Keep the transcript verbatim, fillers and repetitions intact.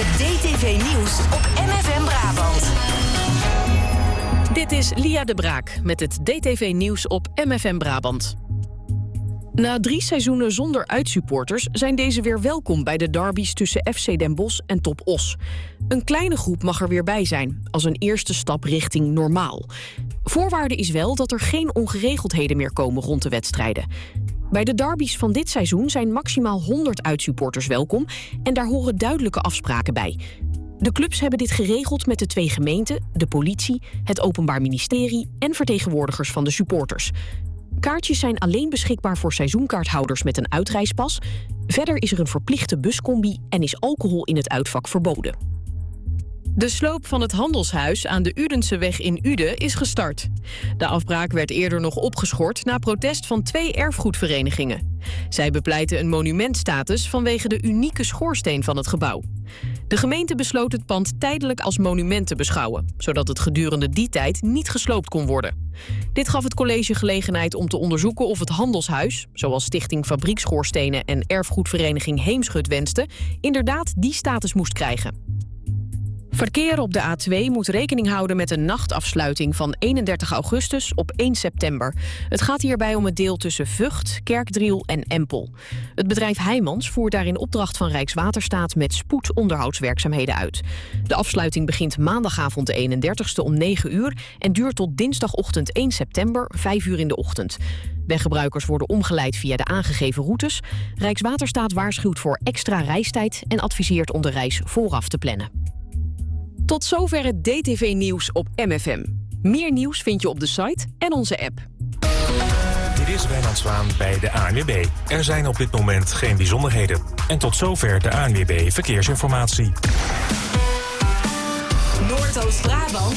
D T V-nieuws op M F M Brabant. Dit is Lia de Braak met het D T V-nieuws op M F M Brabant. Na drie seizoenen zonder uitsupporters zijn deze weer welkom bij de derbies tussen F C Den Bosch en Top Os. Een kleine groep mag er weer bij zijn, als een eerste stap richting normaal. Voorwaarde is wel dat er geen ongeregeldheden meer komen rond de wedstrijden. Bij de derbies van dit seizoen zijn maximaal honderd uitsupporters welkom en daar horen duidelijke afspraken bij. De clubs hebben dit geregeld met de twee gemeenten, de politie, het Openbaar Ministerie en vertegenwoordigers van de supporters. Kaartjes zijn alleen beschikbaar voor seizoenkaarthouders met een uitreispas. Verder is er een verplichte buscombi en is alcohol in het uitvak verboden. De sloop van het handelshuis aan de Udenseweg in Uden is gestart. De afbraak werd eerder nog opgeschort na protest van twee erfgoedverenigingen. Zij bepleiten een monumentstatus vanwege de unieke schoorsteen van het gebouw. De gemeente besloot het pand tijdelijk als monument te beschouwen, zodat het gedurende die tijd niet gesloopt kon worden. Dit gaf het college gelegenheid om te onderzoeken of het handelshuis, zoals Stichting Fabriekschoorstenen en erfgoedvereniging Heemschut wenste, inderdaad die status moest krijgen. Verkeer op de A twee moet rekening houden met een nachtafsluiting van eenendertig augustus op één september. Het gaat hierbij om het deel tussen Vught, Kerkdriel en Empel. Het bedrijf Heijmans voert daar in opdracht van Rijkswaterstaat met spoed onderhoudswerkzaamheden uit. De afsluiting begint maandagavond de eenendertigste om negen uur en duurt tot dinsdagochtend één september, vijf uur in de ochtend. Weggebruikers worden omgeleid via de aangegeven routes. Rijkswaterstaat waarschuwt voor extra reistijd en adviseert om de reis vooraf te plannen. Tot zover het D T V-nieuws op M F M. Meer nieuws vind je op de site en onze app. Dit is Wijnand Zwaan bij de A N W B. Er zijn op dit moment geen bijzonderheden. En tot zover de A N W B Verkeersinformatie. Noordoost-Brabant,